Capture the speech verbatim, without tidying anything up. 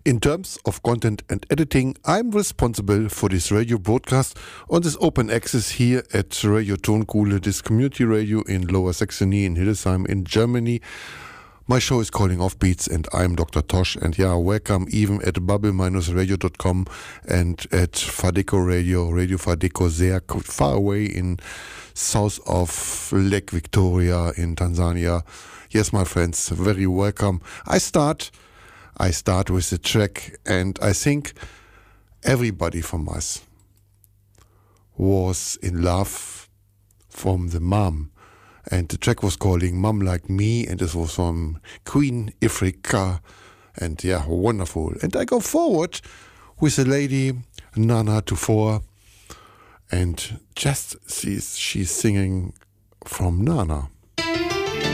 In terms of content and editing, I'm responsible for this radio broadcast on this open access here at Radio Tonkuhle, this community radio in Lower Saxony in Hildesheim in Germany. My show is calling Offbeats and I'm Doctor Tosh, and yeah, welcome even at bubble dash radio dot com and at Fadeco Radio, Radio Fadeco, sehr far away in south of Lake Victoria in Tanzania. Yes, my friends, very welcome. I start, I start with the track, and I think everybody from us was in love from the mom. And the track was calling Mom Like Me, and this was from Queen Ifrika. And yeah, wonderful. And I go forward with the lady, Nana Tufo. And just she's, she's singing from Nana.